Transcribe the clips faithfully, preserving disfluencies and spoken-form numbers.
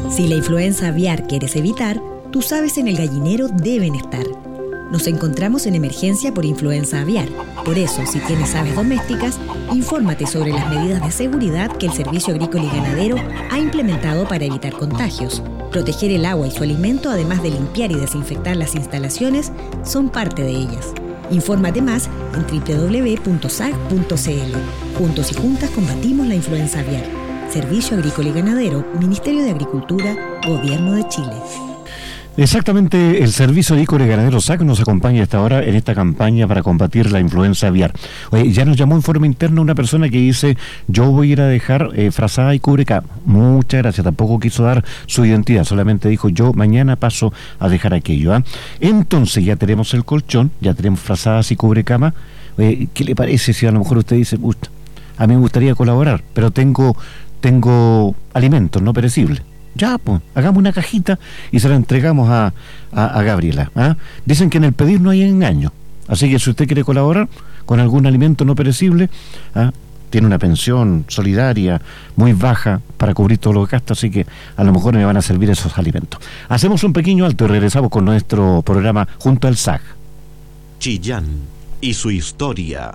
Si la influenza aviar quieres evitar, tus aves en el gallinero deben estar. Nos encontramos en emergencia por influenza aviar. Por eso, si tienes aves domésticas, infórmate sobre las medidas de seguridad que el Servicio Agrícola y Ganadero ha implementado para evitar contagios. Proteger el agua y su alimento, además de limpiar y desinfectar las instalaciones, son parte de ellas. Infórmate más en doble u doble u doble u punto s a g punto c l. Juntos y juntas combatimos la influenza aviar. Servicio Agrícola y Ganadero, Ministerio de Agricultura, Gobierno de Chile. Exactamente, el Servicio Agrícola y Ganadero S A C nos acompaña hasta ahora en esta campaña para combatir la influenza aviar. Oye, ya nos llamó en forma interna una persona que dice, yo voy a ir a dejar eh, frazada y cubrecama. Muchas gracias, tampoco quiso dar su identidad, solamente dijo, yo mañana paso a dejar aquello. ¿eh? Entonces ya tenemos el colchón, ya tenemos frazadas y cubrecama. Oye, ¿qué le parece si a lo mejor usted dice, gusta, a mí me gustaría colaborar, pero tengo, tengo alimentos no perecibles? Ya, pues, hagamos una cajita y se la entregamos a, a, a Gabriela. ¿eh? Dicen que en el pedir no hay engaño. Así que si usted quiere colaborar con algún alimento no perecible, ¿eh? tiene una pensión solidaria muy baja para cubrir todos los gastos, así que a lo mejor me van a servir esos alimentos. Hacemos un pequeño alto y regresamos con nuestro programa junto al S A G. Chillán y su historia.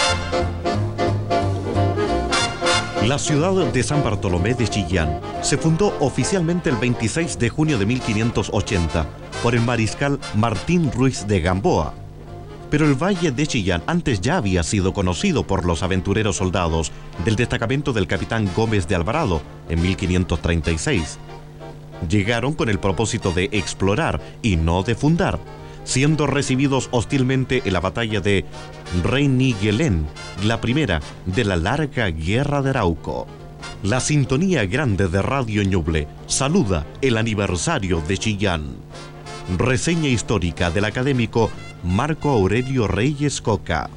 La ciudad de San Bartolomé de Chillán se fundó oficialmente el veintiséis de junio de mil quinientos ochenta por el mariscal Martín Ruiz de Gamboa. Pero el Valle de Chillán antes ya había sido conocido por los aventureros soldados del destacamento del capitán Gómez de Alvarado en mil quinientos treinta y seis. Llegaron con el propósito de explorar y no de fundar, siendo recibidos hostilmente en la batalla de Reiniguelén, la primera de la larga Guerra de Arauco. La sintonía grande de Radio Ñuble saluda el aniversario de Chillán. Reseña histórica del académico Marco Aurelio Reyes Coca.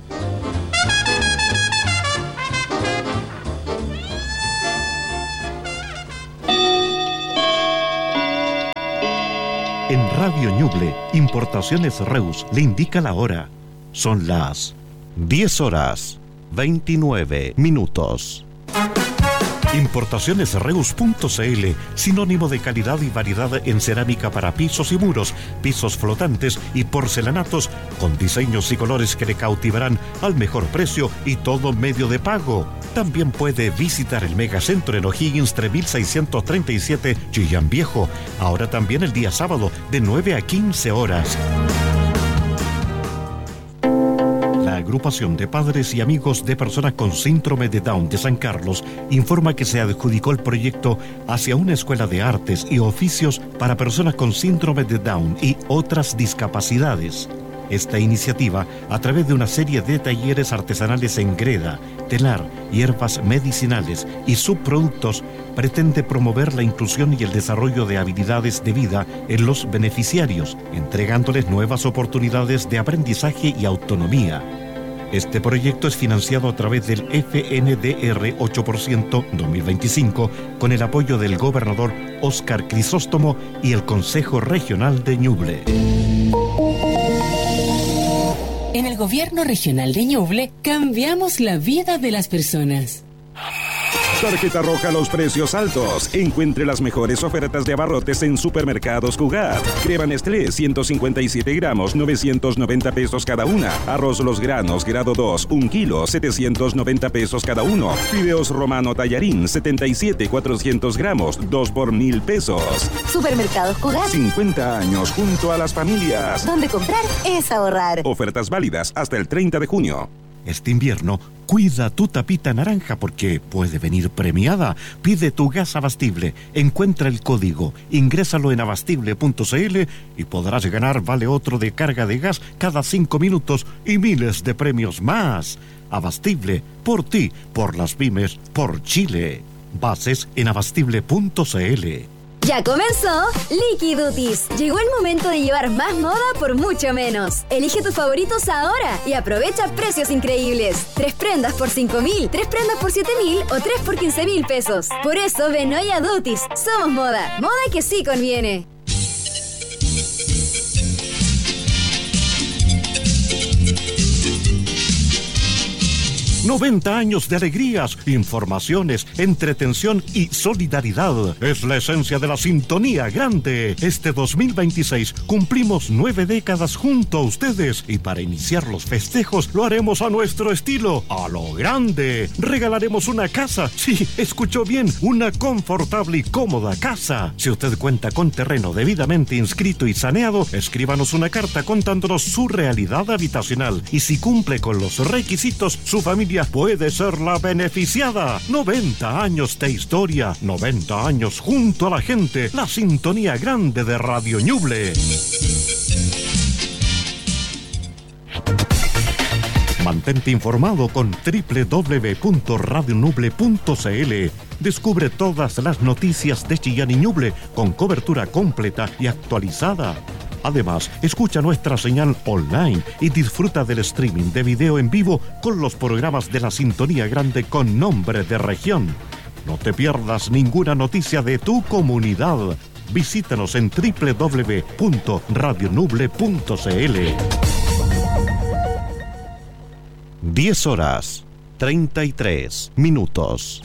En Radio Ñuble, Importaciones Reus le indica la hora. Son las diez horas, veintinueve minutos. Importaciones Reus punto c l, sinónimo de calidad y variedad en cerámica para pisos y muros, pisos flotantes y porcelanatos, con diseños y colores que le cautivarán al mejor precio y todo medio de pago. También puede visitar el Megacentro en O'Higgins tres mil seiscientos treinta y siete, Chillán Viejo. Ahora también el día sábado de nueve a quince horas. La Agrupación de Padres y Amigos de Personas con Síndrome de Down de San Carlos informa que se adjudicó el proyecto hacia una escuela de artes y oficios para personas con síndrome de Down y otras discapacidades. Esta iniciativa, a través de una serie de talleres artesanales en greda, telar, hierbas medicinales y subproductos, pretende promover la inclusión y el desarrollo de habilidades de vida en los beneficiarios, entregándoles nuevas oportunidades de aprendizaje y autonomía. Este proyecto es financiado a través del F N D R ocho por ciento dos mil veinticinco con el apoyo del gobernador Óscar Crisóstomo y el Consejo Regional de Ñuble. En el Gobierno Regional de Ñuble cambiamos la vida de las personas. Tarjeta roja a los precios altos. Encuentre las mejores ofertas de abarrotes en Supermercados Cugat. Crema Nestlé, ciento cincuenta y siete gramos, novecientos noventa pesos cada una. Arroz Los Granos, grado dos, un kilo, setecientos noventa pesos cada uno. Fideos Romano Tallarín, setenta y siete, cuatrocientos gramos, dos por mil pesos. Supermercados Cugat. cincuenta años junto a las familias. Donde comprar es ahorrar. Ofertas válidas hasta el treinta de junio. Este invierno, cuida tu tapita naranja porque puede venir premiada. Pide tu gas Abastible, encuentra el código, ingrésalo en abastible punto c l y podrás ganar vale otro de carga de gas cada cinco minutos y miles de premios más. Abastible, por ti, por las pymes, por Chile. Bases en abastible punto c l. Ya comenzó Liquidutis. Llegó el momento de llevar más moda por mucho menos. Elige tus favoritos ahora y aprovecha precios increíbles. Tres prendas por cinco mil, tres prendas por siete mil o tres por quince mil pesos. Por eso ven hoy a Dutis. Somos moda. Moda que sí conviene. noventa años de alegrías, informaciones, entretención y solidaridad. Es la esencia de la sintonía grande. Este dos mil veintiséis cumplimos nueve décadas junto a ustedes y para iniciar los festejos lo haremos a nuestro estilo, a lo grande. Regalaremos una casa. Sí, escuchó bien, una confortable y cómoda casa. Si usted cuenta con terreno debidamente inscrito y saneado, escríbanos una carta contándonos su realidad habitacional. Y si cumple con los requisitos, su familia puede ser la beneficiada. noventa años de historia, noventa años junto a la gente, la sintonía grande de Radio Ñuble. Mantente informado con doble u doble u doble u punto radio ñuble punto c l. Descubre todas las noticias de Chillán y Ñuble con cobertura completa y actualizada. Además, escucha nuestra señal online y disfruta del streaming de video en vivo con los programas de la Sintonía Grande con nombre de región. No te pierdas ninguna noticia de tu comunidad. Visítanos en doble u doble u doble u punto radio ñuble punto c l. diez horas, treinta y tres minutos.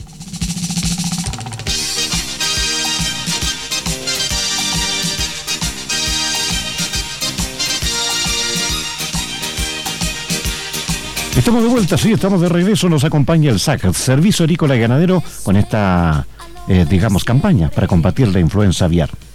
Estamos de vuelta, sí, estamos de regreso. Nos acompaña el S A C, Servicio Agrícola y Ganadero, con esta, eh, digamos, campaña para combatir la influenza aviar.